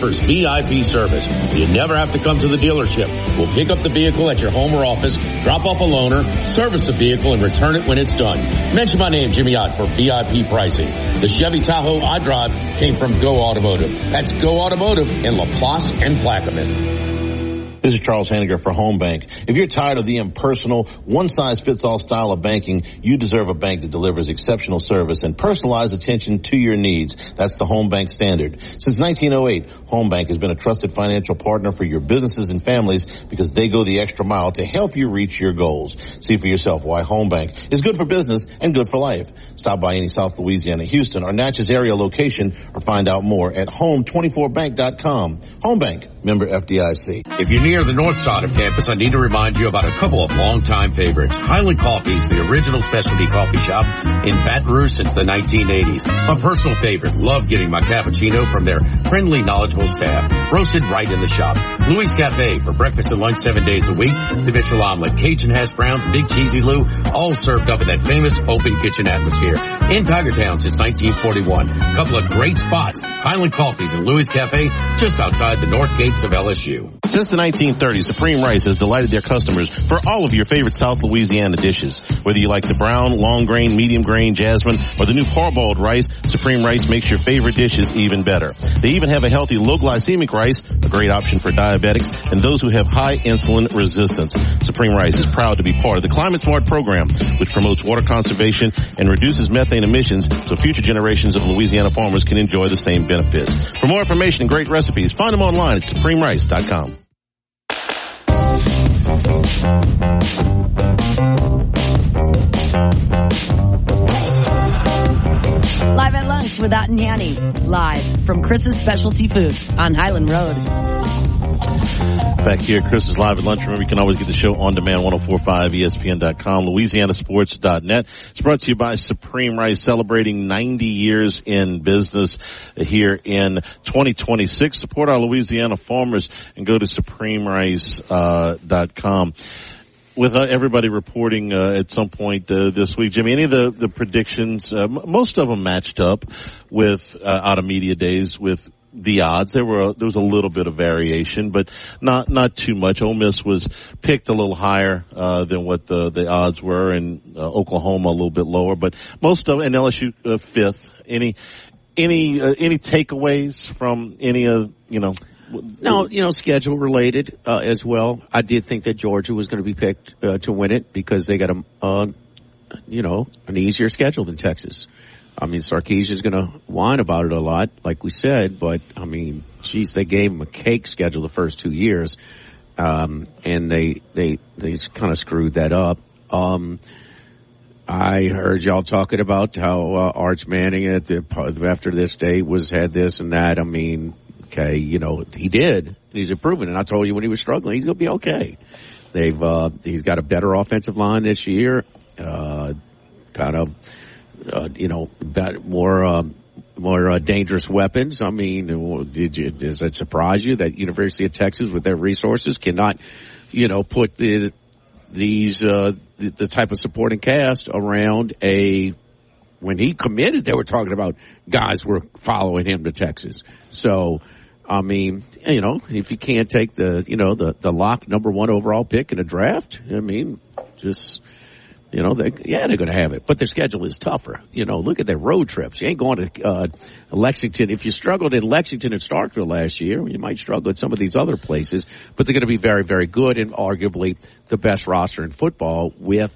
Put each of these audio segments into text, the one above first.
offers VIP service. You never have to come to the dealership. We'll pick up the vehicle at your home or office, drop off a loaner, service the vehicle, and return it when it's done. Mention my name, Jimmy Ott, for VIP pricing. The Chevy Tahoe I drive came from Go Automotive. That's Go Automotive in LaPlace and Plaquemine. This is Charles Hanniger for Home Bank. If you're tired of the impersonal, one-size-fits-all style of banking, you deserve a bank that delivers exceptional service and personalized attention to your needs. That's the Home Bank standard. Since 1908, Home Bank has been a trusted financial partner for your businesses and families because they go the extra mile to help you reach your goals. See for yourself why Home Bank is good for business and good for life. Stop by any South Louisiana, Houston, or Natchez area location or find out more at home24bank.com. Home Bank, member FDIC. If you're near the north side of campus, I need to remind you about a couple of longtime favorites. Highland Coffee is the original specialty coffee shop in Baton Rouge since the 1980s. A personal favorite. Love getting my cappuccino from their friendly, knowledgeable staff. Roasted right in the shop. Louis Cafe for breakfast and lunch 7 days a week. The Mitchell Omelet, Cajun hash browns, Big Cheesy Lou, all served up in that famous open kitchen atmosphere. In Tigertown since 1941. A couple of great spots. Highland Coffees and Louis Cafe just outside the north gates of LSU. Since the 1930s, Supreme Rice has delighted their customers for all of your favorite South Louisiana dishes. Whether you like the brown, long grain, medium grain, jasmine, or the new parboiled rice, Supreme Rice makes your favorite dishes even better. They even have a healthy low glycemic rice, a great option for diabetics and those who have high insulin resistance. Supreme Rice is proud to be part of the Climate Smart program, which promotes water conservation and reduces methane emissions so future generations of Louisiana farmers can enjoy the same benefits. For more information and great recipes, find them online at supremerice.com. Live at lunch with Ott and Hanny, live from Chris's Specialty Foods on Highland Road. Back here, Chris's Live at Lunch. Remember, you can always get the show on demand, 1045ESPN.com, LouisianaSports.net. It's brought to you by Supreme Rice, celebrating 90 years in business here in 2026. Support our Louisiana farmers and go to SupremeRice.com. With everybody reporting at some point this week, Jimmy, any of the predictions, most of them matched up with out of media days with the odds. There was a little bit of variation, but not too much. Ole Miss was picked a little higher than what the odds were, and Oklahoma a little bit lower. But most of, and LSU fifth. Any takeaways from any of No, schedule related as well. I did think that Georgia was going to be picked to win it because they got an easier schedule than Texas. I mean, Sarkisian's going to whine about it a lot, like we said, but I mean, geez, they gave him a cake schedule the first 2 years, and they kind of screwed that up. I heard y'all talking about how Arch Manning after this day had this and that. I mean, okay, he did. He's improving, and I told you when he was struggling, he's going to be okay. He's got a better offensive line this year, more dangerous weapons. I mean, does that surprise you that University of Texas with their resources cannot, put the type of supporting cast around when he committed, they were talking about guys were following him to Texas. So, I mean, if you can't take the locked number 1 overall pick in a draft, I mean, just, they're going to have it. But their schedule is tougher. Look at their road trips. You ain't going to Lexington. If you struggled in Lexington and Starkville last year, you might struggle at some of these other places. But they're going to be very, very good and arguably the best roster in football with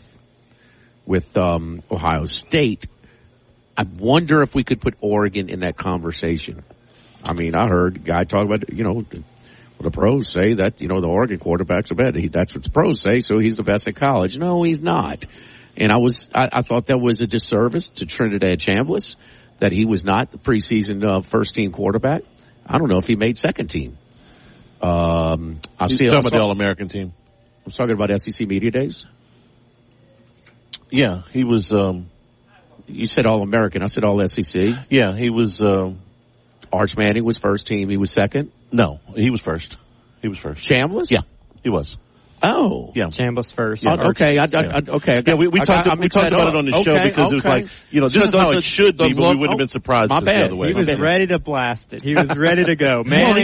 Ohio State. I wonder if we could put Oregon in that conversation. I mean, I heard a guy talk about, the pros say that, the Oregon quarterback's the best. That's what the pros say, so he's the best in college. No, he's not. And I thought that was a disservice to Trinidad Chambliss, that he was not the preseason first team quarterback. I don't know if he made second team. You're talking about the All-American team? I'm talking about SEC Media Days. Yeah, he was, you said All-American. I said All-SEC. Yeah, he was, Arch Manning was first team. He was second? No, he was first. Chambliss? Yeah, he was. Oh. Yeah. Chambliss first. Yeah. Okay. Okay. Yeah, we talked about it on the show because it was like, this is how it should be, but we wouldn't have been surprised if it was the other way. He was ready to blast it. He was ready to go. Manning